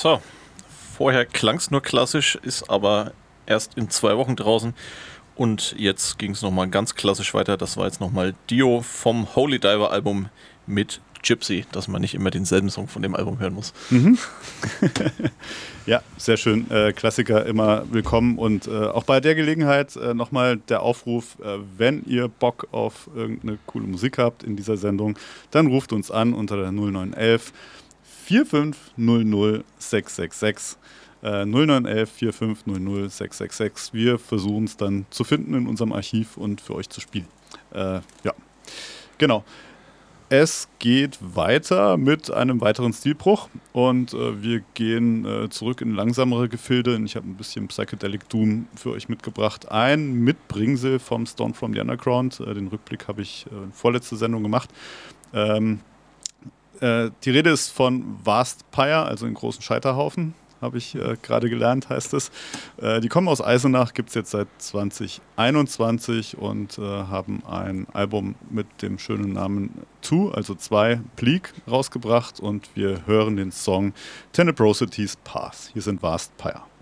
So, vorher klang es nur klassisch, ist aber erst in 2 Wochen draußen. Und jetzt ging es nochmal ganz klassisch weiter. Das war jetzt nochmal Dio vom Holy Diver Album mit Gypsy, dass man nicht immer denselben Song von dem Album hören muss. Ja, sehr schön. Klassiker immer willkommen. Und auch bei der Gelegenheit nochmal der Aufruf, wenn ihr Bock auf irgendeine coole Musik habt in dieser Sendung, dann ruft uns an unter der 0911 4500 666. 0911 4500 666. Wir versuchen es dann zu finden in unserem Archiv und für euch zu spielen. Ja, genau. Es geht weiter mit einem weiteren Stilbruch und wir gehen zurück in langsamere Gefilde. Ich habe ein bisschen Psychedelic Doom für euch mitgebracht. Ein Mitbringsel vom Stone from the Underground. Den Rückblick habe ich vorletzte Sendung gemacht. Die Rede ist von Vast Pyre, also den großen Scheiterhaufen. Habe ich gerade gelernt, heißt es. Die kommen aus Eisenach, gibt es jetzt seit 2021 und haben ein Album mit dem schönen Namen Two, also 2, Bleak, rausgebracht und wir hören den Song Tenebrosity's Path. Hier sind Vast Pyre.